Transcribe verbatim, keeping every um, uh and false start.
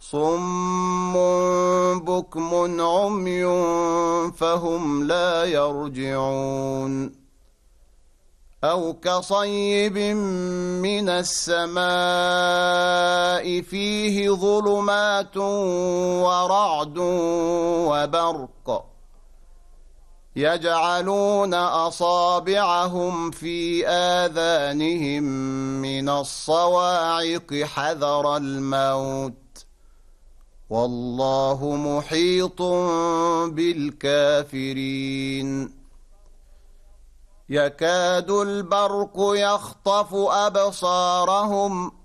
صم بكم عمي فهم لا يرجعون أو كصيب من السماء فيه ظلمات ورعد وبرق يجعلون أصابعهم في آذانهم من الصواعق حذر الموت والله محيط بالكافرين يكاد البرق يخطف أبصارهم